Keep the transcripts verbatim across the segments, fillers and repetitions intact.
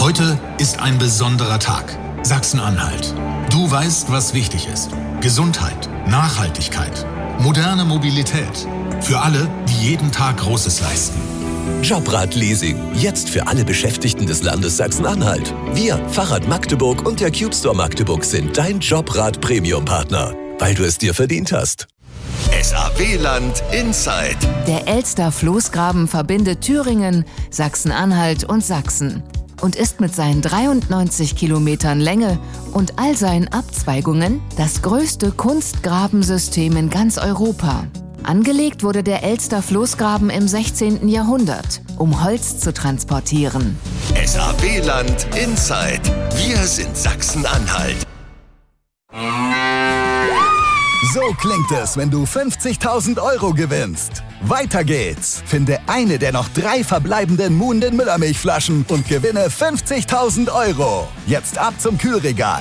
Heute ist ein besonderer Tag. Sachsen-Anhalt. Du weißt, was wichtig ist. Gesundheit, Nachhaltigkeit, moderne Mobilität. Für alle, die jeden Tag Großes leisten. Jobrad-Leasing. Jetzt für alle Beschäftigten des Landes Sachsen-Anhalt. Wir, Fahrrad Magdeburg und der CubeStore Magdeburg sind dein Jobrad-Premium-Partner, weil du es dir verdient hast. S A W-Land Inside. Der Elster-Floßgraben verbindet Thüringen, Sachsen-Anhalt und Sachsen und ist mit seinen dreiundneunzig Kilometern Länge und all seinen Abzweigungen das größte Kunstgrabensystem in ganz Europa. Angelegt wurde der Elster-Floßgraben im sechzehnten Jahrhundert, um Holz zu transportieren. S A W-Land Inside. Wir sind Sachsen-Anhalt. So klingt es, wenn du fünfzigtausend Euro gewinnst. Weiter geht's. Finde eine der noch drei verbleibenden Muhnden Müllermilchflaschen und gewinne fünfzigtausend Euro. Jetzt ab zum Kühlregal.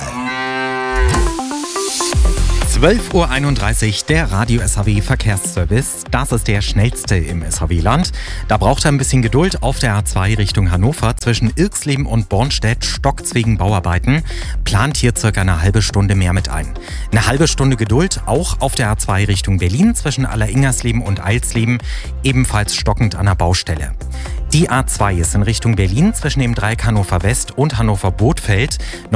zwölf Uhr einunddreißig, der Radio S H W Verkehrsservice. Das ist der schnellste im S H W-Land. Da braucht er ein bisschen Geduld. Auf der A zwei Richtung Hannover zwischen Irxleben und Bornstedt stockt's wegen Bauarbeiten. Plant hier circa eine halbe Stunde mehr mit ein. Eine halbe Stunde Geduld auch auf der A zwei Richtung Berlin zwischen Alleringersleben und Eilsleben. Ebenfalls stockend an der Baustelle. Die A zwei ist in Richtung Berlin zwischen dem Dreieck Hannover West und Hannover Bothfeld